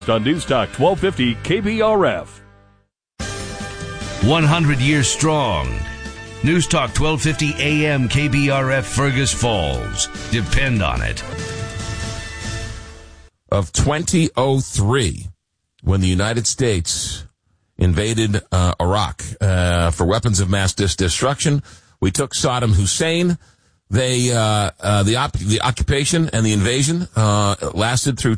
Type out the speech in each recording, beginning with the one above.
On News Talk 1250 KBRF. 100 years strong. News Talk 1250 AM KBRF Fergus Falls. Depend on it. Of 2003, when the United States invaded Iraq for weapons of mass destruction, we took Saddam Hussein. The occupation and the invasion lasted through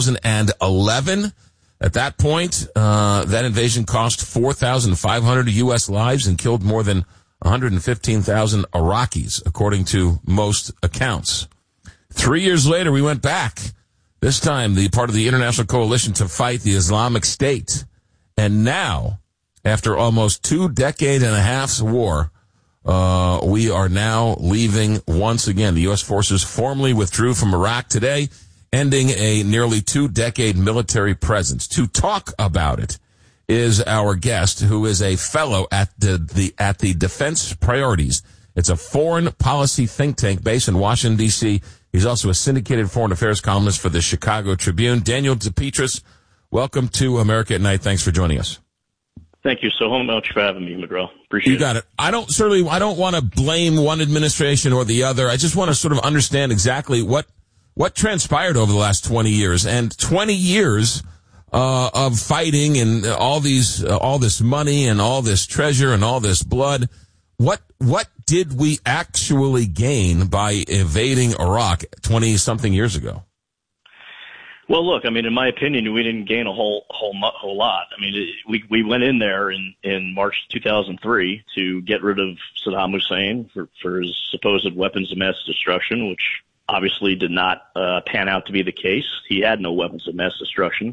2011. At that point, that invasion cost 4,500 U.S. lives and killed more than 115,000 Iraqis, according to most accounts. 3 years later, we went back, this time the part of the international coalition to fight the Islamic State. And now, after almost 2 decades and a half's war, we are now leaving once again. The U.S. forces formally withdrew from Iraq today, ending a nearly 2-decade military presence. To talk about it is our guest, who is a fellow at the Defense Priorities. It's a foreign policy think tank based in Washington, D.C. He's also a syndicated foreign affairs columnist for the Chicago Tribune. Daniel DePetris, welcome to America at Night. Thanks for joining us. Thank you so much for having me, McGraw. Appreciate it. You got it. I don't want to blame one administration or the other. I just want to sort of understand exactly what transpired over the last 20 years. And 20 years of fighting and all this money and all this treasure and all this blood. What did we actually gain by invading Iraq 20-something years ago? Well, look, I mean, in my opinion, we didn't gain a whole lot. I mean, we went in there in March 2003 to get rid of Saddam Hussein for his supposed weapons of mass destruction, which obviously did not pan out to be the case. He had no weapons of mass destruction.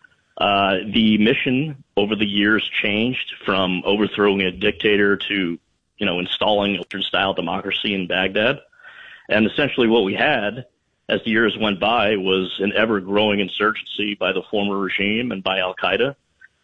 The mission over the years changed from overthrowing a dictator to, installing Western-style democracy in Baghdad. And essentially what we had as the years went by was an ever-growing insurgency by the former regime and by al-Qaeda,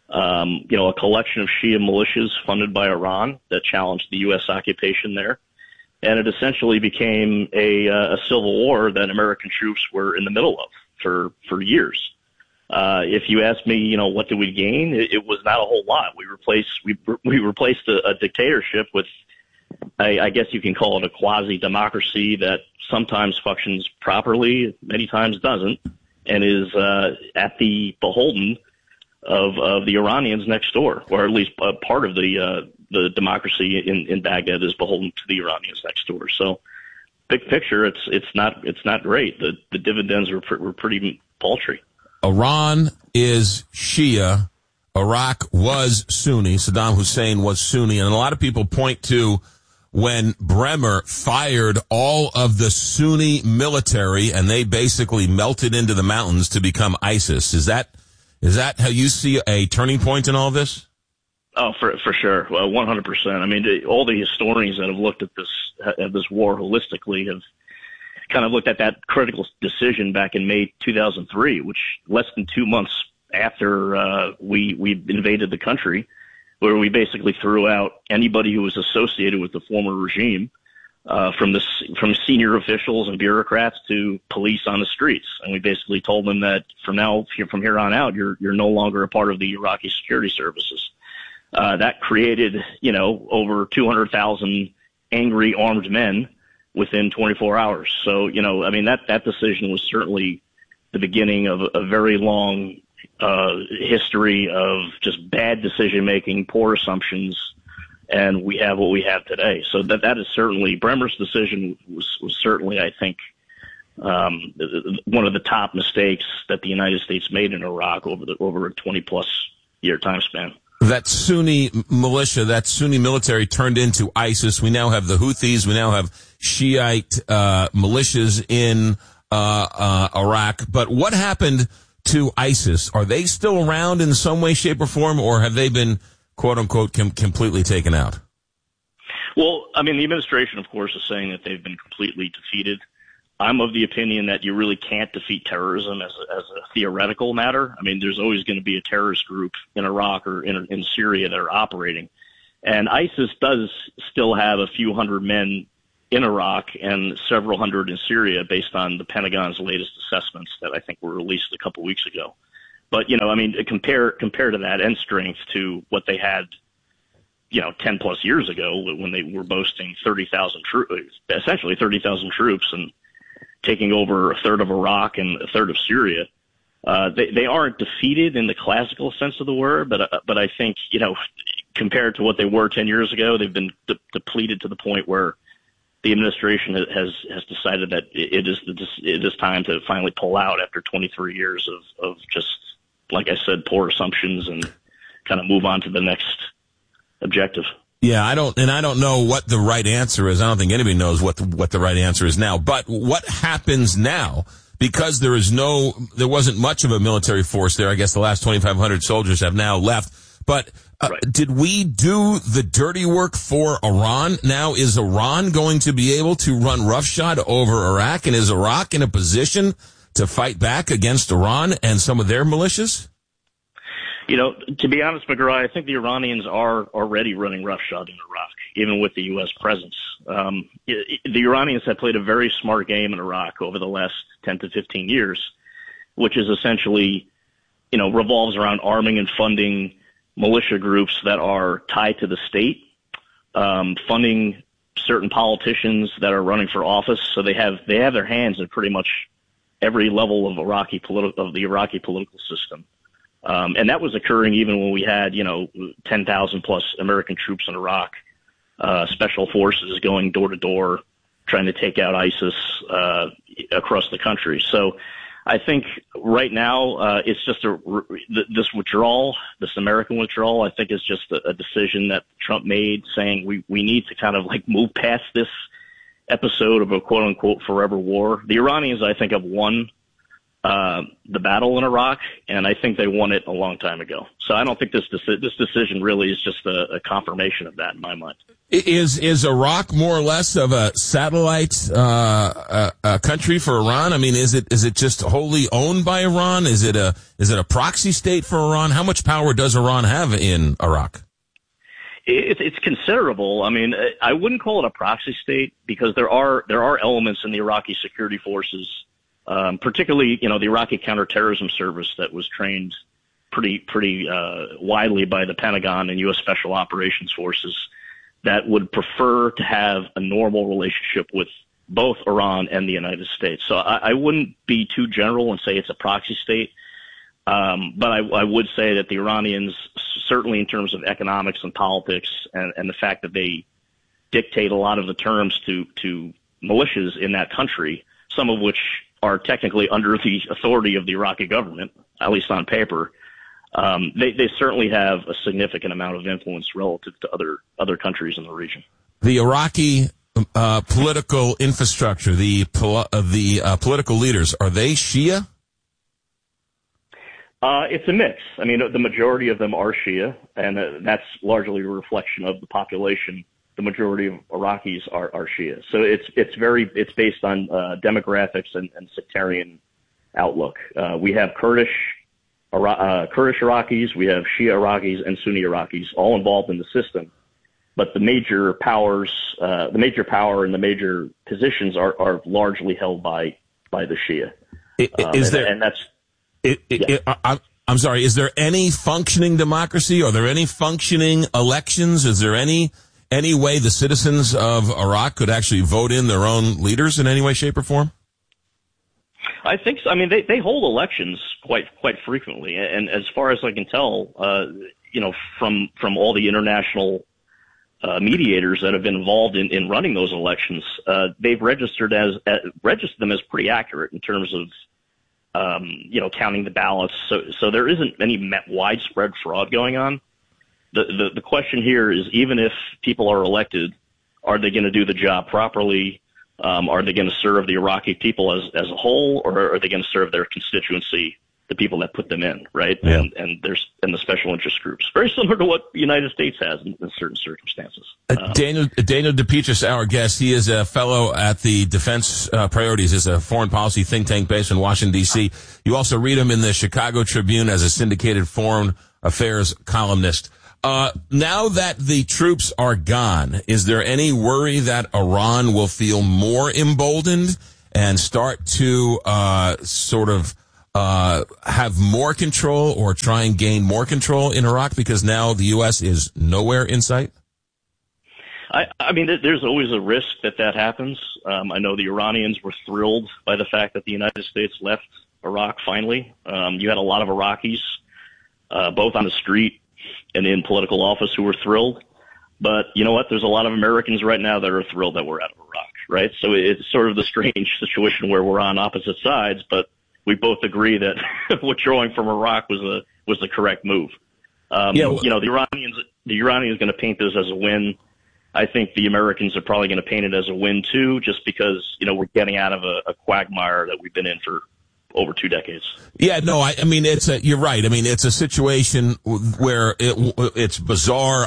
a collection of Shia militias funded by Iran that challenged the U.S. occupation there. And it essentially became a civil war that American troops were in the middle of for years. If you ask me, what did we gain? It was not a whole lot. We replaced a dictatorship with, I guess you can call it a quasi-democracy that sometimes functions properly, many times doesn't, and is at the beholden of the Iranians next door, or at least part of the democracy in Baghdad is beholden to the Iranians next door. So, big picture, it's not great. The dividends were pretty paltry. Iran is Shia. Iraq was Sunni. Saddam Hussein was Sunni, and a lot of people point to when Bremer fired all of the Sunni military and they basically melted into the mountains to become ISIS. Is that how you see a turning point in all this? Oh, for sure. Well, 100%. I mean, all the historians that have looked at this war holistically have kind of looked at that critical decision back in May 2003, which less than 2 months after we invaded the country, where we basically threw out anybody who was associated with the former regime, from senior officials and bureaucrats to police on the streets. And we basically told them that from here on out, you're no longer a part of the Iraqi security services. That created, over 200,000 angry armed men within 24 hours. So, that decision was certainly the beginning of a very long history of just bad decision-making, poor assumptions, and we have what we have today. So that is certainly, Bremer's decision was certainly, I think, one of the top mistakes that the United States made in Iraq over a 20-plus year time span. That Sunni militia, that Sunni military turned into ISIS. We now have the Houthis. We now have Shiite militias in Iraq. But what happened to ISIS? Are they still around in some way, shape, or form, or have they been, quote unquote, completely taken out? Well, I mean, the administration, of course, is saying that they've been completely defeated. I'm of the opinion that you really can't defeat terrorism as a theoretical matter. I mean, there's always going to be a terrorist group in Iraq or in Syria that are operating. And ISIS does still have a few hundred men in Iraq and several hundred in Syria based on the Pentagon's latest assessments that I think were released a couple weeks ago. But, you know, I mean, compare to that end strength to what they had, you know, 10 plus years ago when they were boasting 30,000 troops, essentially 30,000 troops, and taking over a third of Iraq and a third of Syria. They aren't defeated in the classical sense of the word, but I think, you know, compared to what they were 10 years ago, they've been depleted to the point where the administration has decided that it is time to finally pull out after 23 years of just, like I said, poor assumptions, and kind of move on to the next objective. Yeah, I don't know what the right answer is. I don't think anybody knows what the right answer is now. But what happens now? Because there wasn't much of a military force there. I guess the last 2,500 soldiers have now left. But right. Did we do the dirty work for Iran? Now, is Iran going to be able to run roughshod over Iraq? And is Iraq in a position to fight back against Iran and some of their militias? You know, to be honest, McGraw, I think the Iranians are already running roughshod in Iraq, even with the U.S. presence. The Iranians have played a very smart game in Iraq over the last 10 to 15 years, which is essentially, you know, revolves around arming and funding militia groups that are tied to the state, funding certain politicians that are running for office. So they have their hands in pretty much every level of the Iraqi political system. And that was occurring even when we had, you know, 10,000 plus American troops in Iraq, special forces going door to door, trying to take out ISIS across the country. So I think right now it's just this withdrawal, this American withdrawal, I think is just a decision that Trump made, saying we need to kind of like move past this episode of a quote unquote forever war. The Iranians, I think, have won the battle in Iraq, and I think they won it a long time ago. So I don't think this decision really is just a confirmation of that in my mind. Is Iraq more or less of a satellite country for Iran? I mean, is it just wholly owned by Iran? Is it a proxy state for Iran? How much power does Iran have in Iraq? It's considerable. I mean, I wouldn't call it a proxy state, because there are elements in the Iraqi security forces, particularly, you know, the Iraqi counterterrorism service that was trained pretty widely by the Pentagon and U.S. Special Operations Forces, that would prefer to have a normal relationship with both Iran and the United States. So I wouldn't be too general and say it's a proxy state. But I would say that the Iranians, certainly in terms of economics and politics, and the fact that they dictate a lot of the terms to militias in that country, some of which are technically under the authority of the Iraqi government, at least on paper, they certainly have a significant amount of influence relative to other countries in the region. The Iraqi political infrastructure, the political leaders, are they Shia? It's a mix. I mean, the majority of them are Shia, and that's largely a reflection of the population. The majority of Iraqis are Shia. So it's based on demographics and sectarian outlook. We have Kurdish Iraqis, we have Shia Iraqis, and Sunni Iraqis all involved in the system. But the major power and the major positions are largely held by the Shia. I'm sorry, is there any functioning democracy? Are there any functioning elections? Is there any way the citizens of Iraq could actually vote in their own leaders in any way, shape, or form? I think so. I mean, they hold elections quite frequently, and as far as I can tell, you know, from all the international mediators that have been involved in running those elections, they've registered them as pretty accurate in terms of you know, counting the ballots. So there isn't any widespread fraud going on. The question here is, even if people are elected, are they going to do the job properly? Are they going to serve the Iraqi people as a whole, or are they going to serve their constituency, the people that put them in, right? Yeah. And the special interest groups, very similar to what the United States has in certain circumstances. Daniel DePetris, our guest, he is a fellow at the Defense Priorities, is a foreign policy think tank based in Washington, D.C. You also read him in the Chicago Tribune as a syndicated foreign affairs columnist. Now that the troops are gone, is there any worry that Iran will feel more emboldened and start to sort of have more control or try and gain more control in Iraq because now the U.S. is nowhere in sight? I mean, there's always a risk that happens. I know the Iranians were thrilled by the fact that the United States left Iraq finally. You had a lot of Iraqis, both on the street and in political office, who were thrilled. But you know what? There's a lot of Americans right now that are thrilled that we're out of Iraq, right? So it's sort of the strange situation where we're on opposite sides, but we both agree that withdrawing from Iraq was the correct move. You know, the Iranians going to paint this as a win. I think the Americans are probably going to paint it as a win too, just because, you know, we're getting out of a quagmire that we've been in for over 2 decades. Yeah, no, I mean, you're right. I mean, it's a situation where it's bizarre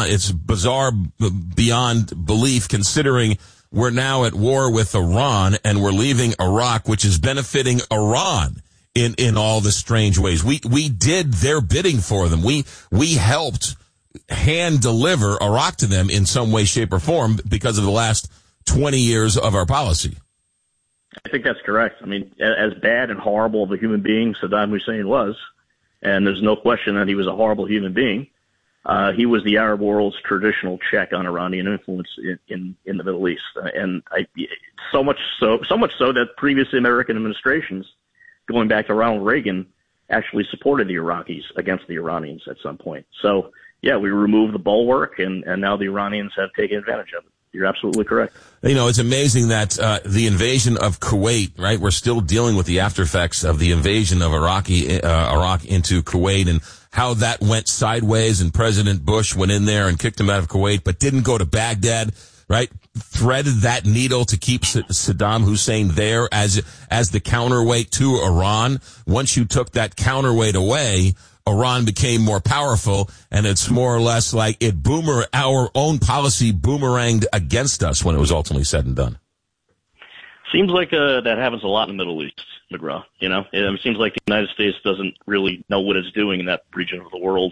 beyond belief, considering we're now at war with Iran and we're leaving Iraq, which is benefiting Iran in all the strange ways. We did their bidding for them. We helped hand deliver Iraq to them in some way, shape, or form because of the last 20 years of our policy. I think that's correct. I mean, as bad and horrible of a human being Saddam Hussein was, and there's no question that he was a horrible human being, he was the Arab world's traditional check on Iranian influence in the Middle East. And so much so that previous American administrations, going back to Ronald Reagan, actually supported the Iraqis against the Iranians at some point. So, yeah, we removed the bulwark, and now the Iranians have taken advantage of it. You're absolutely correct. You know, it's amazing that the invasion of Kuwait, right? We're still dealing with the after effects of the invasion of Iraq into Kuwait and how that went sideways, and President Bush went in there and kicked him out of Kuwait, but didn't go to Baghdad, right? Threaded that needle to keep Saddam Hussein there as the counterweight to Iran. Once you took that counterweight away, Iran became more powerful, and it's more or less like our own policy boomeranged against us when it was ultimately said and done. Seems like that happens a lot in the Middle East, McGraw. You know, it seems like the United States doesn't really know what it's doing in that region of the world,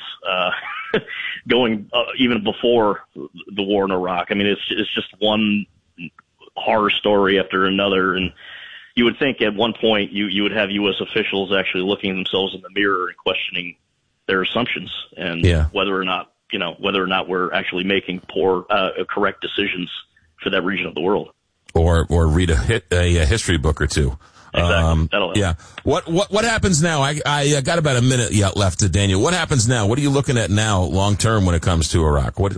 going even before the war in Iraq. I mean, it's just one horror story after another, and you would think at one point you would have U.S. officials actually looking at themselves in the mirror and questioning their assumptions and whether or not we're actually making correct decisions for that region of the world. Or read a history book or two. Exactly. That'll help. Yeah. What happens now? I got about a minute yet left to Daniel. What happens now? What are you looking at now long term when it comes to Iraq? What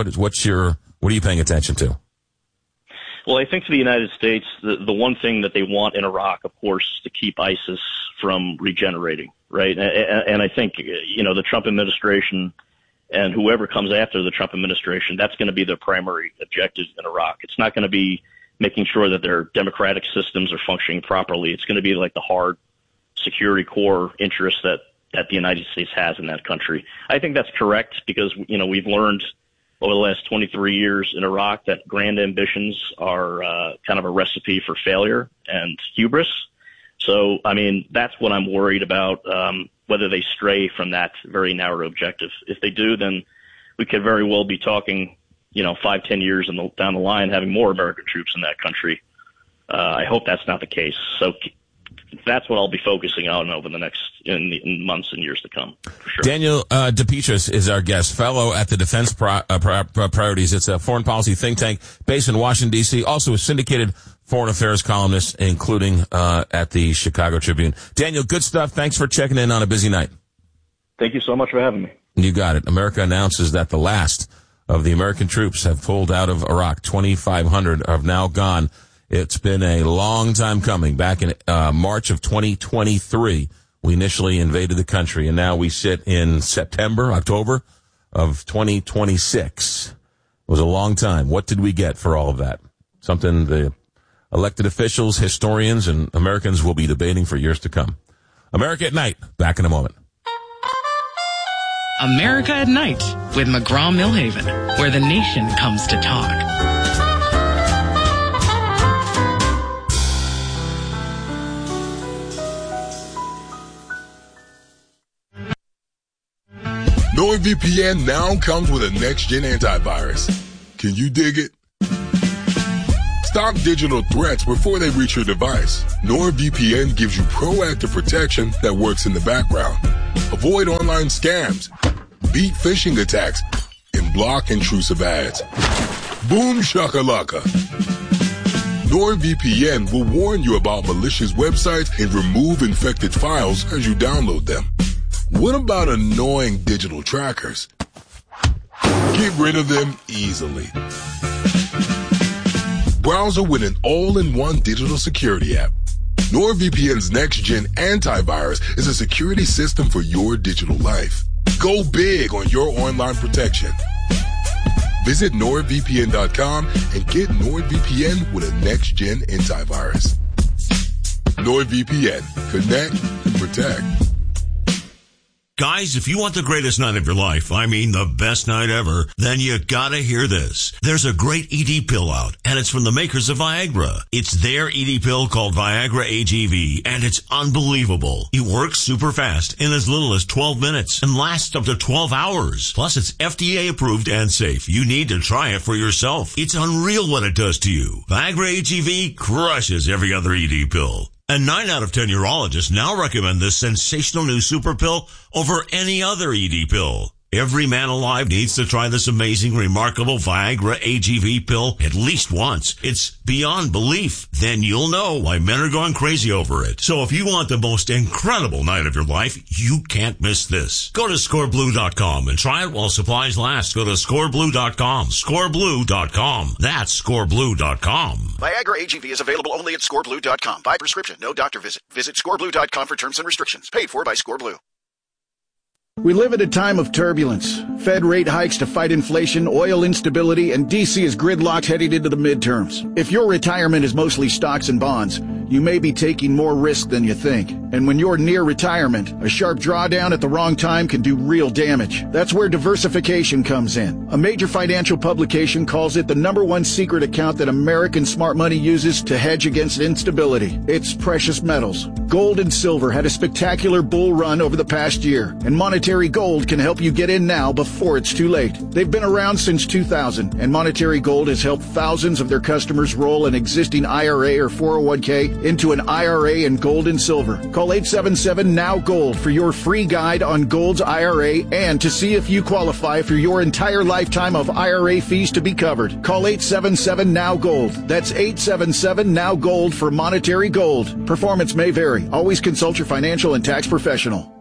are you paying attention to? Well, I think for the United States, the one thing that they want in Iraq, of course, is to keep ISIS from regenerating, right? And I think, you know, the Trump administration and whoever comes after the Trump administration, that's going to be their primary objective in Iraq. It's not going to be making sure that their democratic systems are functioning properly. It's going to be like the hard security core interests that the United States has in that country. I think that's correct because, you know, we've learned over the last 23 years in Iraq that grand ambitions are kind of a recipe for failure and hubris. So, I mean, that's what I'm worried about, whether they stray from that very narrow objective. If they do, then we could very well be talking, you know, 5-10 years down the line, having more American troops in that country. I hope that's not the case. So that's what I'll be focusing on over the next in months and years to come, for sure. Daniel DePetris is our guest, fellow at the Defense Priorities. It's a foreign policy think tank based in Washington, D.C., also a syndicated foreign affairs columnist, including at the Chicago Tribune. Daniel, good stuff. Thanks for checking in on a busy night. Thank you so much for having me. You got it. America announces that the last of the American troops have pulled out of Iraq. 2,500 have now gone. It's been a long time coming. Back in March of 2023, we initially invaded the country, and now we sit in October of 2026. It was a long time. What did we get for all of that? Something the elected officials, historians, and Americans will be debating for years to come. America at Night. Back in a moment. America at Night with McGraw-Milhaven, where the nation comes to talk. NordVPN now comes with a next-gen antivirus. Can you dig it? Stop digital threats before they reach your device. NordVPN gives you proactive protection that works in the background. Avoid online scams, beat phishing attacks, and block intrusive ads. Boom shakalaka. NordVPN will warn you about malicious websites and remove infected files as you download them. What about annoying digital trackers? Get rid of them easily. Browser with an all-in-one digital security app. NordVPN's next-gen antivirus is a security system for your digital life. Go big on your online protection. Visit NordVPN.com and get NordVPN with a next-gen antivirus. NordVPN. Connect and protect. Guys, if you want the greatest night of your life, I mean the best night ever, then you gotta hear this. There's a great ED pill out, and it's from the makers of Viagra. It's their ED pill called Viagra AGV, and it's unbelievable. It works super fast in as little as 12 minutes and lasts up to 12 hours. Plus, it's FDA approved and safe. You need to try it for yourself. It's unreal what it does to you. Viagra AGV crushes every other ED pill. And 9 out of 10 urologists now recommend this sensational new super pill over any other ED pill. Every man alive needs to try this amazing, remarkable Viagra AGV pill at least once. It's beyond belief. Then you'll know why men are going crazy over it. So if you want the most incredible night of your life, you can't miss this. Go to scoreblue.com and try it while supplies last. Go to scoreblue.com. Scoreblue.com. That's scoreblue.com. Viagra AGV is available only at scoreblue.com. By prescription, no doctor visit. Visit scoreblue.com for terms and restrictions. Paid for by Scoreblue. We live at a time of turbulence. Fed rate hikes to fight inflation, oil instability, and D.C. is gridlocked heading into the midterms. If your retirement is mostly stocks and bonds, you may be taking more risk than you think. And when you're near retirement, a sharp drawdown at the wrong time can do real damage. That's where diversification comes in. A major financial publication calls it the #1 secret account that American smart money uses to hedge against instability. It's precious metals. Gold and silver had a spectacular bull run over the past year, and Monetary Gold can help you get in now before it's too late. They've been around since 2000, and Monetary Gold has helped thousands of their customers roll an existing IRA or 401k into an IRA in gold and silver. Call 877-NOW-GOLD for your free guide on Gold's IRA and to see if you qualify for your entire lifetime of IRA fees to be covered. Call 877-NOW-GOLD. That's 877-NOW-GOLD for Monetary Gold. Performance may vary. Always consult your financial and tax professional.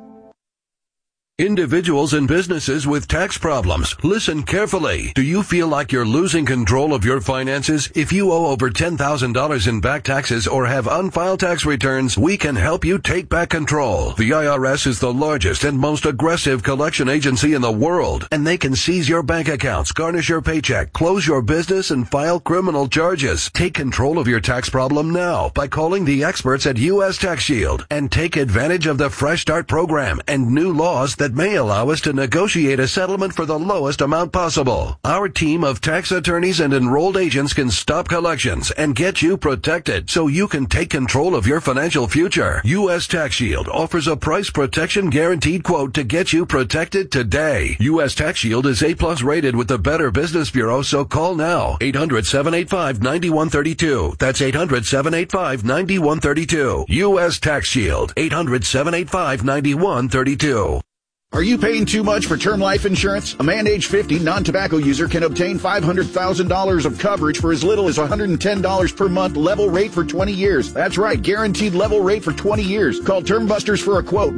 Individuals and businesses with tax problems, listen carefully. Do you feel like you're losing control of your finances? If you owe over $10,000 in back taxes or have unfiled tax returns, we can help you take back control. The IRS is the largest and most aggressive collection agency in the world, and they can seize your bank accounts, garnish your paycheck, close your business, and file criminal charges. Take control of your tax problem now by calling the experts at U.S. Tax Shield and take advantage of the Fresh Start program and new laws that may allow us to negotiate a settlement for the lowest amount possible. Our team of tax attorneys and enrolled agents can stop collections and get you protected so you can take control of your financial future. U.S. Tax Shield offers a price protection guaranteed quote to get you protected today. U.S. Tax Shield is A+ rated with the Better Business Bureau, so call now. 800-785-9132. That's 800-785-9132. U.S. Tax Shield. 800-785-9132. Are you paying too much for term life insurance? A man age 50 non-tobacco user can obtain $500,000 of coverage for as little as $110 per month, level rate for 20 years. That's right, guaranteed level rate for 20 years. Call Term Busters for a quote,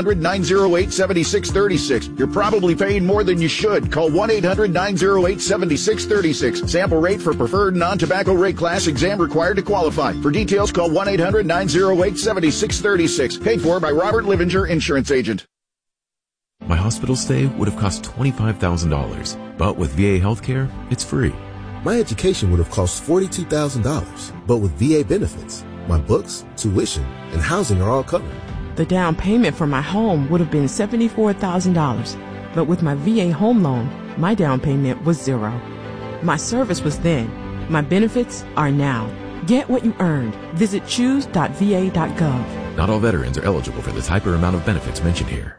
1-800-908-7636. You're probably paying more than you should. Call 1-800-908-7636. Sample rate for preferred non-tobacco rate class, exam required to qualify. For details, call 1-800-908-7636. Paid for by Robert Livinger, Insurance Agent. My hospital stay would have cost $25,000, but with VA healthcare, it's free. My education would have cost $42,000, but with VA benefits, my books, tuition, and housing are all covered. The down payment for my home would have been $74,000, but with my VA home loan, my down payment was $0. My service was then. My benefits are now. Get what you earned. Visit choose.va.gov. Not all veterans are eligible for the type or amount of benefits mentioned here.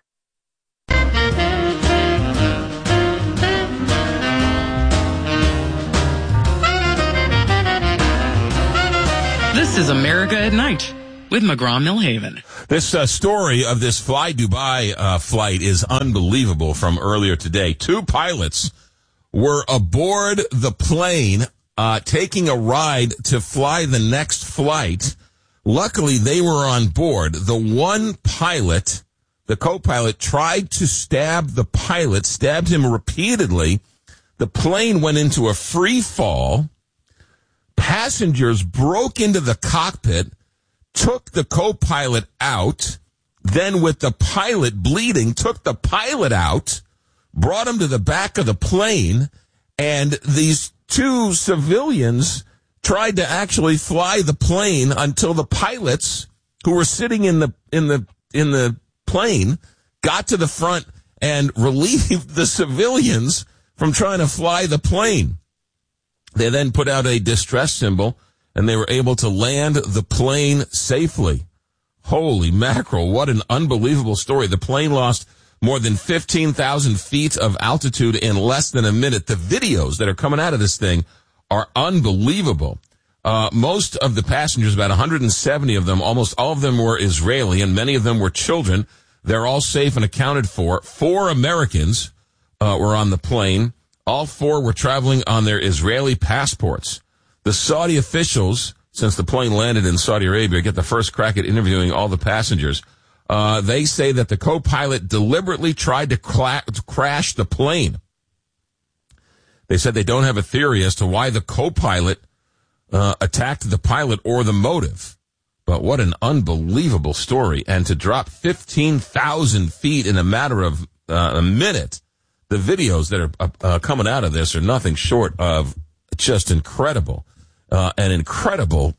America at Night with McGraw-Millhaven. This story of this Fly Dubai flight is unbelievable from earlier today. 2 pilots were aboard the plane taking a ride to fly the next flight. Luckily, they were on board. The one pilot, the co-pilot, tried to stab the pilot, stabbed him repeatedly. The plane went into a free fall. Passengers broke into the cockpit, took the co-pilot out, then with the pilot bleeding, took the pilot out, brought him to the back of the plane, and these 2 civilians tried to actually fly the plane until the pilots who were sitting in the plane got to the front and relieved the civilians from trying to fly the plane. They then put out a distress symbol, and they were able to land the plane safely. Holy mackerel, what an unbelievable story. The plane lost more than 15,000 feet of altitude in less than a minute. The videos that are coming out of this thing are unbelievable. Most of the passengers, about 170 of them, almost all of them were Israeli, and many of them were children. They're all safe and accounted for. 4 Americans were on the plane. All 4 were traveling on their Israeli passports. The Saudi officials, since the plane landed in Saudi Arabia, get the first crack at interviewing all the passengers. They say that the co-pilot deliberately tried to crash the plane. They said they don't have a theory as to why the co-pilot attacked the pilot or the motive. But what an unbelievable story. And to drop 15,000 feet in a matter of a minute, the videos that are coming out of this are nothing short of just incredible. An incredible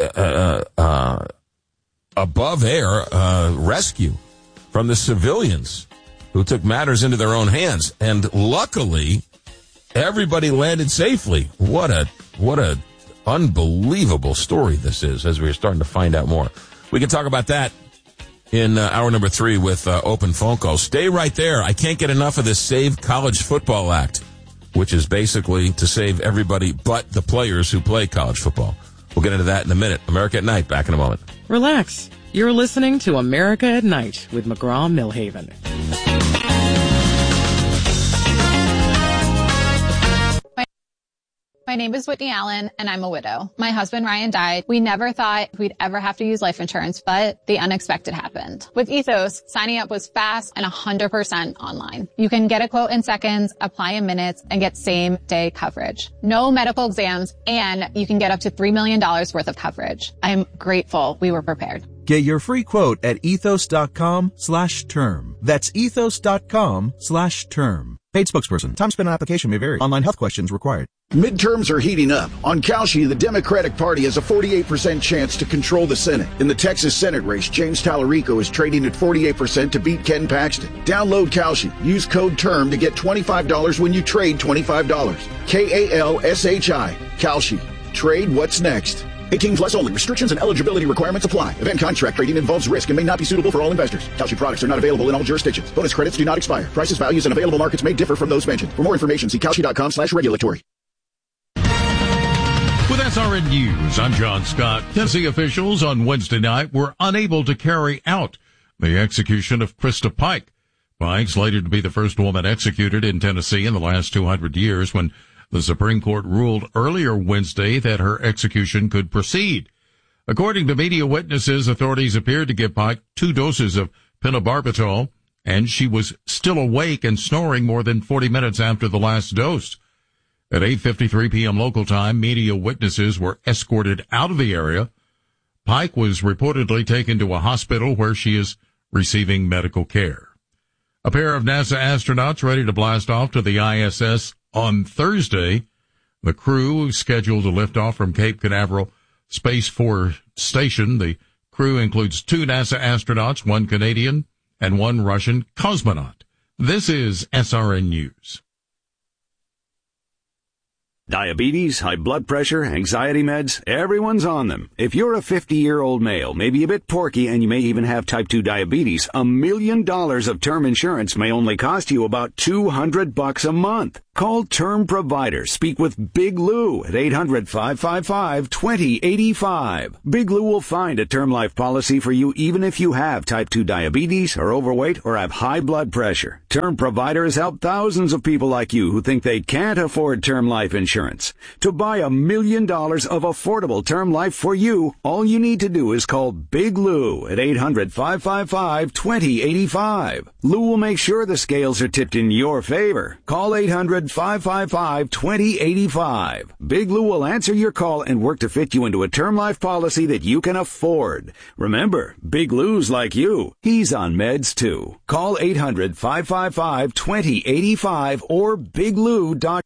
above air rescue from the civilians who took matters into their own hands. And luckily, everybody landed safely. What a unbelievable story this is, as we're starting to find out more. We can talk about that in hour number 3 with open phone calls. Stay right there. I can't get enough of this Save College Football Act, which is basically to save everybody but the players who play college football. We'll get into that in a minute. America at Night, back in a moment. Relax. You're listening to America at Night with McGraw-Millhaven. My name is Whitney Allen, and I'm a widow. My husband, Ryan, died. We never thought we'd ever have to use life insurance, but the unexpected happened. With Ethos, signing up was fast and 100% online. You can get a quote in seconds, apply in minutes, and get same-day coverage. No medical exams, and you can get up to $3 million worth of coverage. I'm grateful we were prepared. Get your free quote at ethos.com/term. That's ethos.com/term. Paid spokesperson. Time spent on application may vary. Online health questions required. Midterms are heating up. On Kalshi, the Democratic Party has a 48% chance to control the Senate. In the Texas Senate race, James Tallarico is trading at 48% to beat Ken Paxton. Download Kalshi. Use code TERM to get $25 when you trade $25. KALSHI. Kalshi. Trade what's next. 18 plus only. Restrictions and eligibility requirements apply. Event contract trading involves risk and may not be suitable for all investors. Kalshi products are not available in all jurisdictions. Bonus credits do not expire. Prices, values, and available markets may differ from those mentioned. For more information, see Kalshi.com/regulatory. With SRN News, I'm John Scott. Tennessee officials on Wednesday night were unable to carry out the execution of Krista Pike. Pike, slated to be the first woman executed in Tennessee in the last 200 years, when the Supreme Court ruled earlier Wednesday that her execution could proceed. According to media witnesses, authorities appeared to give Pike 2 doses of pentobarbital, and she was still awake and snoring more than 40 minutes after the last dose. At 8:53 p.m. local time, media witnesses were escorted out of the area. Pike was reportedly taken to a hospital where she is receiving medical care. A pair of NASA astronauts ready to blast off to the ISS on Thursday. The crew is scheduled to lift off from Cape Canaveral Space Force Station. The crew includes 2 NASA astronauts, 1 Canadian and 1 Russian cosmonaut. This is SRN News. Diabetes, high blood pressure, anxiety meds, everyone's on them. If you're a 50-year-old male, maybe a bit porky, and you may even have type 2 diabetes, $1 million of term insurance may only cost you about $200 a month. Call Term Provider. Speak with Big Lou at 800-555-2085. Big Lou will find a term life policy for you even if you have type 2 diabetes, are overweight, or have high blood pressure. Term Provider has helped thousands of people like you who think they can't afford term life insurance. To buy $1 million of affordable term life for you, all you need to do is call Big Lou at 800-555-2085. Lou will make sure the scales are tipped in your favor. Call 800-555-2085. Big Lou will answer your call and work to fit you into a term life policy that you can afford. Remember, Big Lou's like you. He's on meds too. Call 800-555-2085 or biglou.com.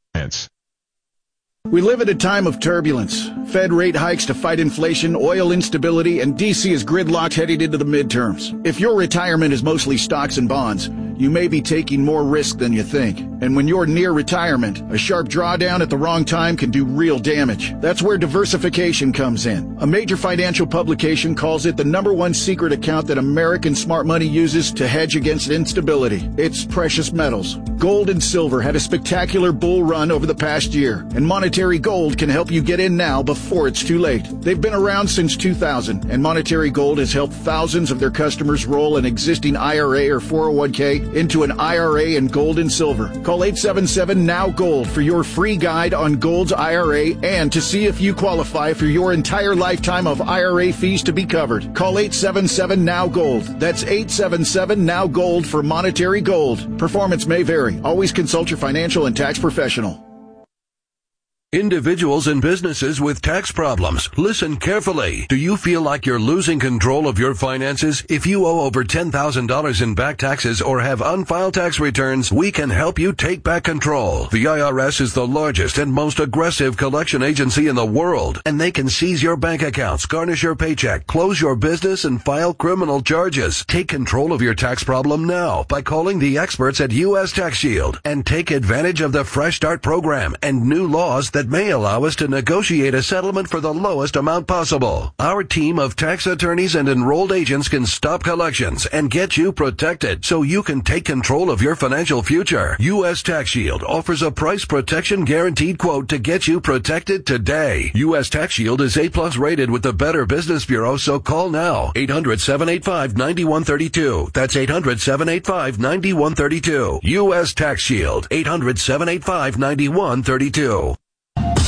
We live at a time of turbulence. Fed rate hikes to fight inflation, oil instability, and DC is gridlocked heading into the midterms. If your retirement is mostly stocks and bonds, you may be taking more risk than you think. And when you're near retirement, a sharp drawdown at the wrong time can do real damage. That's where diversification comes in. A major financial publication calls it the #1 secret account that American smart money uses to hedge against instability. It's precious metals. Gold and silver had a spectacular bull run over the past year, and Monetary Gold can help you get in now before it's too late. They've been around since 2000, and Monetary Gold has helped thousands of their customers roll an existing IRA or 401k into an IRA in gold and silver. Call 877-NOW-GOLD for your free guide on Gold's IRA and to see if you qualify for your entire lifetime of IRA fees to be covered. Call 877-NOW-GOLD. That's 877-NOW-GOLD for Monetary Gold. Performance may vary. Always consult your financial and tax professional. Individuals and businesses with tax problems, listen carefully. Do you feel like you're losing control of your finances? If you owe over $10,000 in back taxes or have unfiled tax returns, we can help you take back control. The IRS is the largest and most aggressive collection agency in the world, and they can seize your bank accounts, garnish your paycheck, close your business, and file criminal charges. Take control of your tax problem now by calling the experts at U.S. Tax Shield and take advantage of the Fresh Start program and new laws that may allow us to negotiate a settlement for the lowest amount possible. Our team of tax attorneys and enrolled agents can stop collections and get you protected so you can take control of your financial future. U.S. Tax Shield offers a price protection guaranteed quote to get you protected today. U.S. Tax Shield is A+ rated with the Better Business Bureau, so call now. 800-785-9132. That's 800-785-9132. U.S. Tax Shield. 800-785-9132.